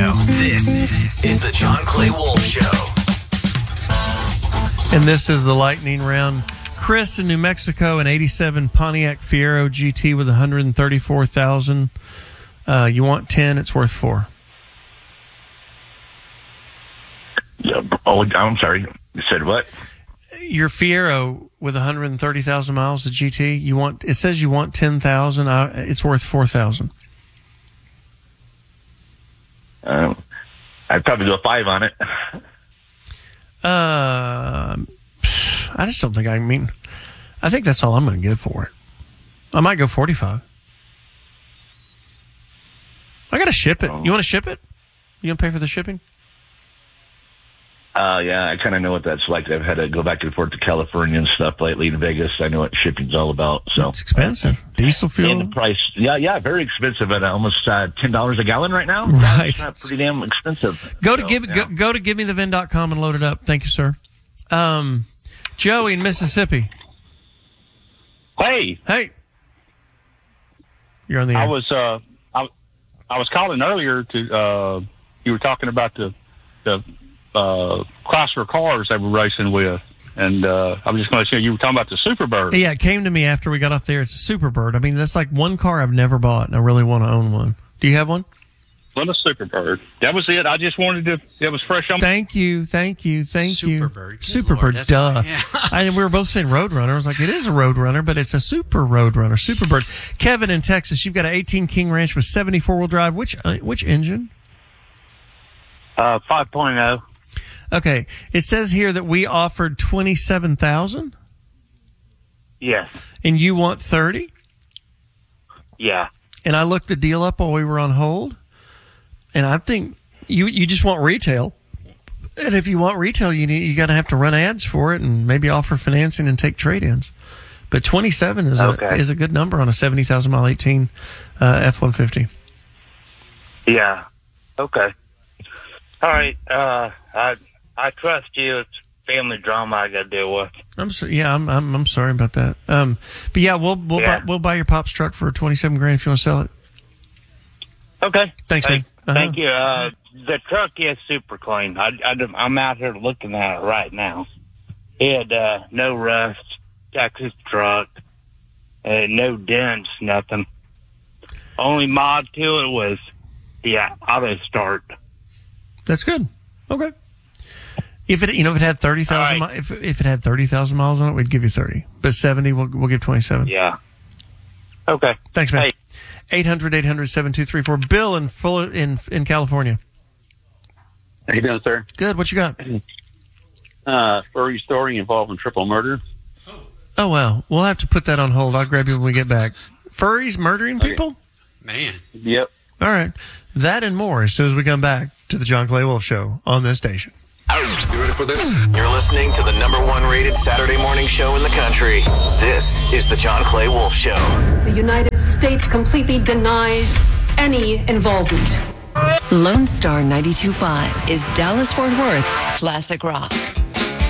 Radio. This is the John Clay Wolf Show. And this is the lightning round. Chris in New Mexico, an 87 Pontiac Fiero GT with 134,000. You want 10, it's worth 4. Oh, I'm sorry. You said what? Your Fiero with 130,000 miles, the GT, it says you want 10,000. It's worth 4,000. I'd probably go 5 on it. I just don't think I think that's all I'm going to get for it. I might go 45. I got to ship it. You want to ship it? You going to pay for the shipping? Yeah, I kind of know what that's like. I've had to go back and forth to California and stuff lately in Vegas. I know what shipping's all about. So it's expensive. Diesel fuel. And the price, yeah, very expensive at almost $10 a gallon right now. Right. It's not pretty damn expensive. Go to givemethevin.com and load it up. Thank you, sir. Joey in Mississippi. Hey. You're on the air. I was calling earlier to you were talking about the Chrysler cars they were racing with, and I was just going to say you were talking about the Superbird. Yeah, it came to me after we got off there. It's a Superbird. I mean, that's like one car I've never bought, and I really want to own one. Do you have one? Well, the Superbird. That was it. I just wanted to. It was fresh on. Thank you. Superbird. Duh. Yeah. We were both saying Roadrunner. I was like, it is a Roadrunner, but it's a Super Roadrunner. Superbird. Kevin in Texas, you've got an 18 King Ranch with 74 wheel drive. Which engine? 5.0. Okay. It says here that we offered 27,000. Yes. And you want 30. Yeah. And I looked the deal up while we were on hold. And I think you just want retail. And if you want retail, you got to have to run ads for it and maybe offer financing and take trade-ins. But 27 is a good number on a 70,000 mile 18 F-150. Yeah. Okay. All right. I trust you. It's family drama I got to deal with. I'm sorry about that. But yeah, we'll buy your Pop's truck for $27,000 if you want to sell it. Okay. Thanks, man. Thank you. The truck is super clean. I'm out here looking at it right now. It had no rust, Texas truck, no dents, nothing. Only mod to it was auto start. That's good. Okay. If it had 30,000 if it had 30,000 miles on it, we'd give you 30. But 70, we'll give 27. Yeah. Okay. Thanks, man. Hey. 800-800-7234. Bill in California. How you doing, sir? Good. What you got? Furry story involving triple murder. Oh, wow. We'll have to put that on hold. I'll grab you when we get back. Furries murdering people? Man. Yep. All right. That and more as soon as we come back to the John Clay Wolf Show on this station. You ready for this? You're listening to the #1 rated Saturday morning show in the country. This is the John Clay Wolf Show. The United States completely denies any involvement. Lone Star 92.5 is Dallas-Fort Worth's classic rock.